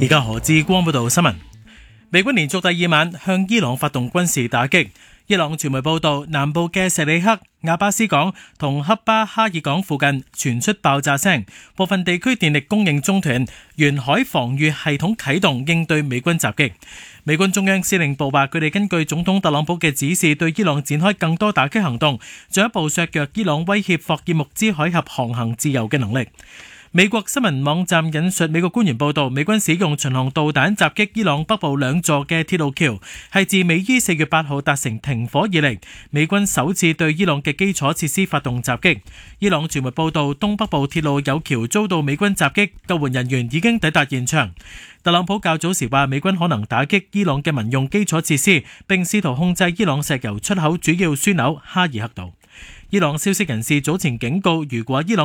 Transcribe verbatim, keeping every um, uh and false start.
而家何志光報道新聞。美軍連續第二晚向伊朗發動軍事打擊。伊朗傳媒報道，南部嘅錫里克、亞巴斯港同克巴哈爾港附近傳出爆炸聲，部分地區電力供應中斷，沿海防禦系統啟動應對美軍襲擊。美軍中央司令部話，佢哋根據總統特朗普嘅指示，對伊朗展開更多打擊行動，進一步削弱伊朗威脅霍爾木茲海峽航行自由嘅能力。美國新聞網站引述美國官員報道，美軍使用巡航導彈襲擊伊朗北部兩座嘅鐵路橋，係自美伊四月八號達成停火以嚟，美軍首次對伊朗嘅基礎設施發動襲擊。伊朗傳媒報道，東北部鐵路有橋遭到美軍襲擊，救援人員已經抵達現場。特朗普較早時話，美軍可能打擊伊朗嘅民用基礎設施，並試圖控制伊朗石油出口主要樞紐哈爾克島。伊朗消息人士早前警告，如果伊朗